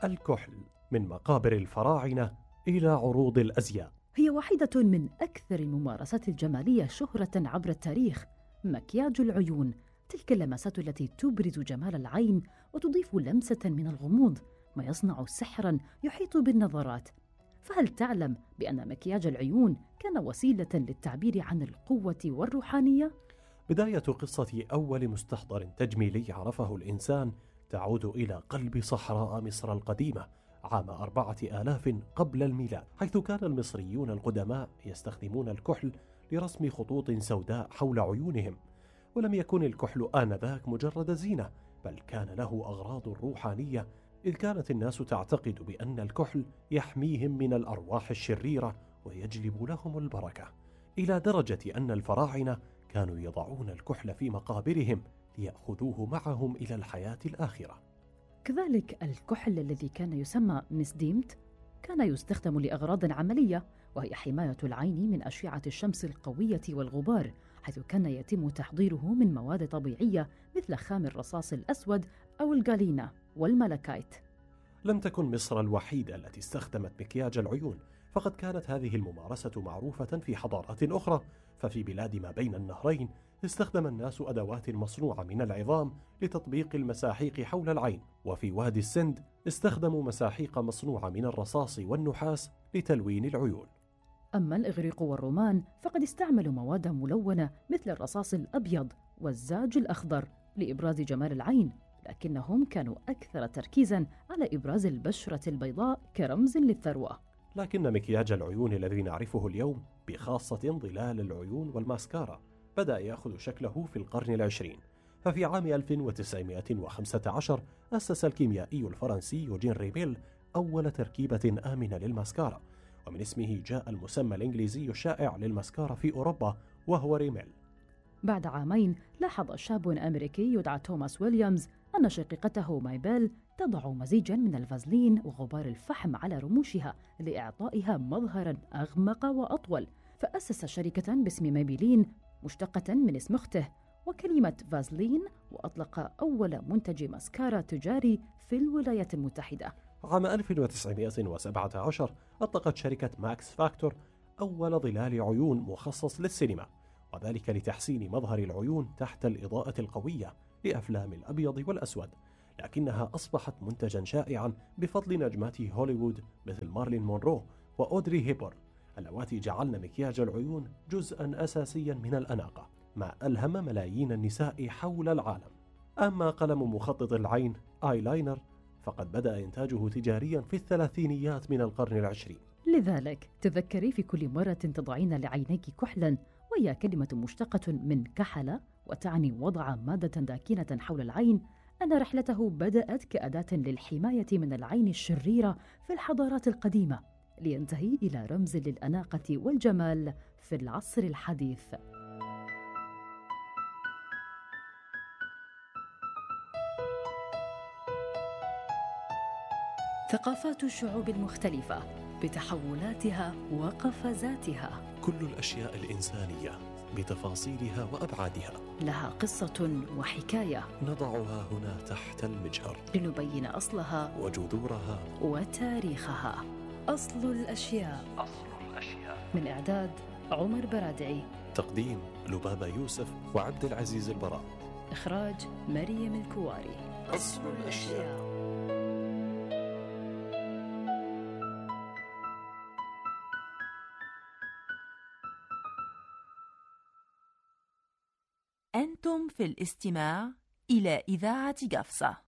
الكحل من مقابر الفراعنة إلى عروض الأزياء. هي واحدة من أكثر الممارسات الجمالية شهرة عبر التاريخ. مكياج العيون، تلك اللمسات التي تبرز جمال العين وتضيف لمسة من الغموض، ما يصنع سحراً يحيط بالنظرات. فهل تعلم بأن مكياج العيون كان وسيلة للتعبير عن القوة والروحانية؟ بداية قصة أول مستحضر تجميلي عرفه الإنسان تعود إلى قلب صحراء مصر القديمة عام 4000 قبل الميلاد، حيث كان المصريون القدماء يستخدمون الكحل لرسم خطوط سوداء حول عيونهم. ولم يكن الكحل آنذاك مجرد زينة، بل كان له أغراض روحانية، إذ كانت الناس تعتقد بأن الكحل يحميهم من الأرواح الشريرة ويجلب لهم البركة، إلى درجة أن الفراعنة كانوا يضعون الكحل في مقابرهم ليأخذوه معهم إلى الحياة الآخرة. كذلك الكحل الذي كان يسمى مسديمت كان يستخدم لأغراض عملية، وهي حماية العين من أشعة الشمس القوية والغبار، حيث كان يتم تحضيره من مواد طبيعية مثل خام الرصاص الأسود أو الغالينا والملكايت. لم تكن مصر الوحيدة التي استخدمت مكياج العيون، فقد كانت هذه الممارسة معروفة في حضارات أخرى. ففي بلاد ما بين النهرين استخدم الناس أدوات مصنوعة من العظام لتطبيق المساحيق حول العين، وفي وادي السند استخدموا مساحيق مصنوعة من الرصاص والنحاس لتلوين العيون. أما الإغريق والرومان فقد استعملوا مواد ملونة مثل الرصاص الأبيض والزاج الأخضر لإبراز جمال العين، لكنهم كانوا أكثر تركيزاً على إبراز البشرة البيضاء كرمز للثروة. لكن مكياج العيون الذي نعرفه اليوم، بخاصة ظلال العيون والماسكارا، بدأ يأخذ شكله في القرن العشرين. ففي عام 1915 أسس الكيميائي الفرنسي يوجين ريميل أول تركيبة آمنة للماسكارا، ومن اسمه جاء المسمى الإنجليزي الشائع للماسكارا في أوروبا وهو ريميل. بعد عامين لاحظ شاب أمريكي يدعى توماس ويليامز أن شقيقته مايبل تضع مزيجاً من الفازلين وغبار الفحم على رموشها لإعطائها مظهراً أغمق وأطول، فأسس شركة باسم مايبلين مشتقة من اسم أخته وكلمة فازلين، وأطلق أول منتج ماسكارا تجاري في الولايات المتحدة. عام 1917 أطلقت شركة ماكس فاكتور أول ظلال عيون مخصص للسينما، وذلك لتحسين مظهر العيون تحت الإضاءة القوية لأفلام الأبيض والأسود، لكنها أصبحت منتجا شائعا بفضل نجمات هوليوود مثل مارلين مونرو وأودري هيبر، اللواتي جعلن مكياج العيون جزءا أساسيا من الأناقة، ما ألهم ملايين النساء حول العالم. أما قلم مخطط العين آيلاينر فقد بدأ إنتاجه تجاريا في الثلاثينيات من القرن العشرين. لذلك تذكري في كل مرة تضعين لعينيك كحلا، وهي كلمة مشتقة من كحل وتعني وضع مادة داكنة حول العين، أن رحلته بدأت كأداة للحماية من العين الشريرة في الحضارات القديمة، لينتهي إلى رمز للأناقة والجمال في العصر الحديث. ثقافات الشعوب المختلفة بتحولاتها وقفزاتها، كل الأشياء الإنسانية بتفاصيلها وأبعادها لها قصة وحكاية نضعها هنا تحت المجهر لنبين أصلها وجذورها وتاريخها. أصل الأشياء. من إعداد عمر برادعي، تقديم لبابة يوسف وعبد العزيز البراء، إخراج مريم الكواري. أصل الأشياء. أنتم في الاستماع إلى إذاعة قفصة.